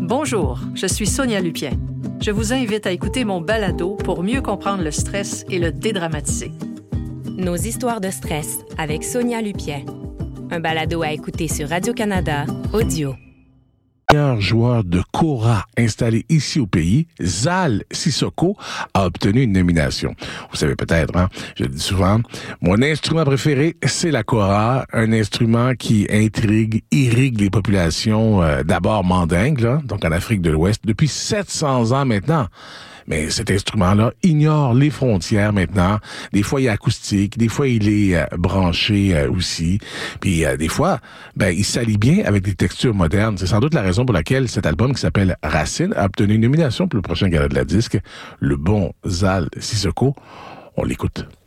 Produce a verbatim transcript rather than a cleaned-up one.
Bonjour, je suis Sonia Lupien. Je vous invite à écouter mon balado pour mieux comprendre le stress et le dédramatiser. Nos histoires de stress avec Sonia Lupien. Un balado à écouter sur Radio-Canada Audio. Le meilleur joueur de kora installé ici au pays, Zal Sissoko, a obtenu une nomination. Vous savez peut-être, hein, je le dis souvent, mon instrument préféré, c'est la kora, un instrument qui intrigue, irrigue les populations euh, d'abord mandingues, là, donc en Afrique de l'Ouest, depuis sept cents ans maintenant. Mais cet instrument-là ignore les frontières maintenant. Des fois, il est acoustique, des fois, il est euh, branché euh, aussi. Puis euh, des fois, ben, il s'allie bien avec des textures modernes. C'est sans doute la raison pour laquelle cet album qui s'appelle Racine a obtenu une nomination pour le prochain Gala de la disque. Le bon Zal Sissoko. On l'écoute.